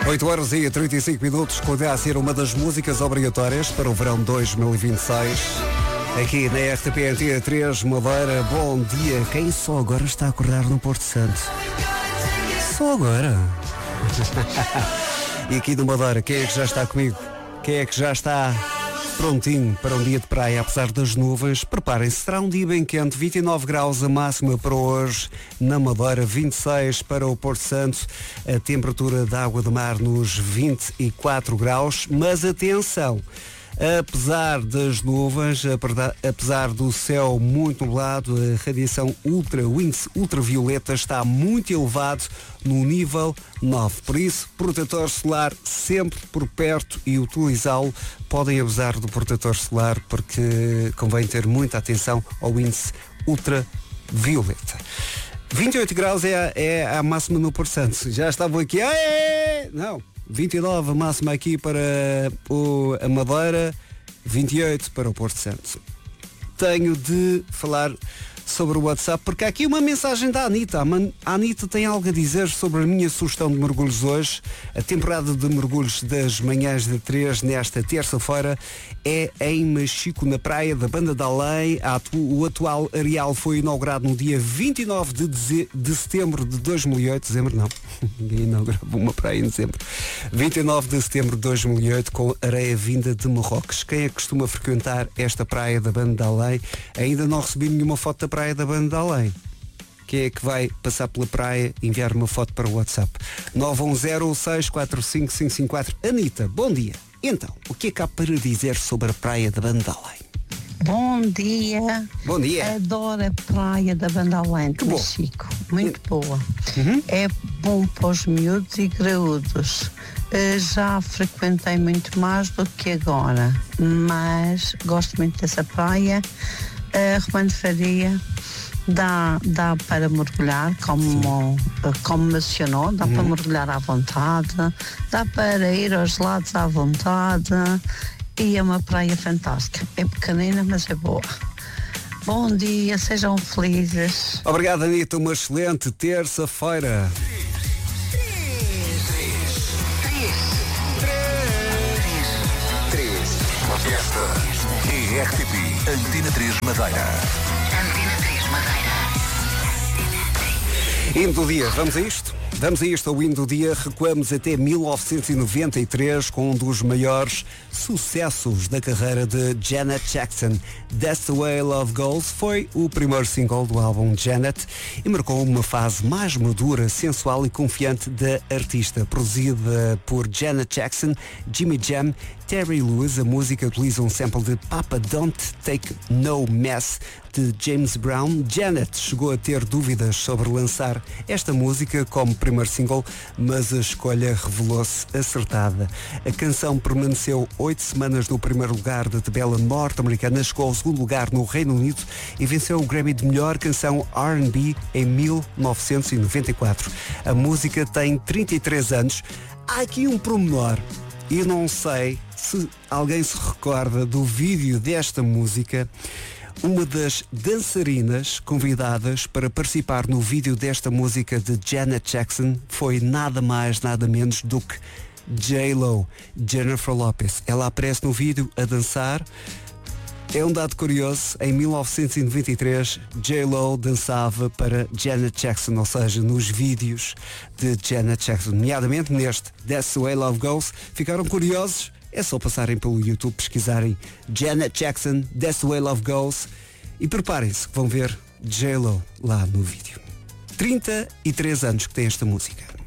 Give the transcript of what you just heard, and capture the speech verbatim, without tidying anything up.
oito horas e trinta e cinco minutos, poderá ser uma das músicas obrigatórias para o verão dois mil e vinte e seis. Aqui na R T P Antena três Madeira, bom dia. Quem só agora está a acordar no Porto Santo? Só agora. E aqui do Madeira, quem é que já está comigo? Quem é que já está prontinho para um dia de praia, apesar das nuvens? Preparem-se, será um dia bem quente, vinte e nove graus a máxima para hoje na Madeira, vinte e seis para o Porto Santo, a temperatura da água do mar nos vinte e quatro graus, mas atenção, apesar das nuvens, apesar do céu muito nublado, a radiação ultra, o índice ultravioleta está muito elevado no nível nove. Por isso, protetor solar sempre por perto e utilizá-lo. Podem abusar do protetor solar porque convém ter muita atenção ao índice ultravioleta. vinte e oito graus é a, é a máxima no Porto Santo. Já estavam aqui. Aê! Não. vinte e nove a máxima aqui para o, a Madeira, vinte e oito para o Porto Santo. Tenho de falar sobre o WhatsApp, porque há aqui uma mensagem da Anitta. A Anitta tem algo a dizer sobre a minha sugestão de mergulhos hoje. A temporada de mergulhos das manhãs de três nesta terça-feira é em Machico, na praia da Banda de Além. O atual areal foi inaugurado no dia vinte e nove de setembro de dois mil e oito. Dezembro não, ninguém inaugurava uma praia em dezembro. vinte e nove de setembro de dois mil e oito, com areia vinda de Marrocos. Quem é que costuma frequentar esta praia da Banda de Além? Ainda não recebi nenhuma foto da praia da Banda de Além. Quem é que vai passar pela praia e enviar uma foto para o WhatsApp? nove um zero seis quatro cinco cinco cinco quatro. Anitta, bom dia. Então, o que é que há para dizer sobre a praia da Banda de Além? Bom dia. Bom dia. Adoro a praia da Banda de Além, que bom. Chico. Muito boa. Uhum. É bom para os miúdos e graúdos. Uh, já frequentei muito mais do que agora, mas gosto muito dessa praia. Uh, Romano Faria dá, dá para mergulhar, como, como mencionou, dá uhum. para mergulhar à vontade, dá para ir aos lados à vontade e é uma praia fantástica. É pequenina, mas é boa. Bom dia, sejam felizes. Obrigado, Anitta, uma excelente terça-feira. Esta é R T P Antena três Madeira. Antena três Madeira. Hino do dia, vamos a isto? Vamos a isto, ao hino do dia. Recuamos até mil novecentos e noventa e três com um dos maiores sucessos da carreira de Janet Jackson. That's the Way Love Goes foi o primeiro single do álbum Janet e marcou uma fase mais madura, sensual e confiante da artista. Produzida por Janet Jackson, Jimmy Jam, Terry Lewis, a música utiliza um sample de Papa Don't Take No Mess de James Brown. Janet chegou a ter dúvidas sobre lançar esta música como primeiro single, mas a escolha revelou-se acertada. A canção permaneceu oito semanas no primeiro lugar da tabela norte-americana, chegou ao segundo lugar no Reino Unido e venceu o Grammy de melhor canção R and B em mil novecentos e noventa e quatro. A música tem trinta e três anos. Há aqui um pormenor. Eu não sei se alguém se recorda do vídeo desta música. Uma das dançarinas convidadas para participar no vídeo desta música de Janet Jackson foi nada mais, nada menos do que J-Lo, Jennifer Lopez. Ela aparece no vídeo a dançar. É um dado curioso, em mil novecentos e noventa e três, J-Lo dançava para Janet Jackson, ou seja, nos vídeos de Janet Jackson, nomeadamente neste That's the Way Love Goes. Ficaram curiosos? É só passarem pelo YouTube, pesquisarem Janet Jackson, That's the Way Love Goes e preparem-se que vão ver J-Lo lá no vídeo. trinta e três anos que tem esta música.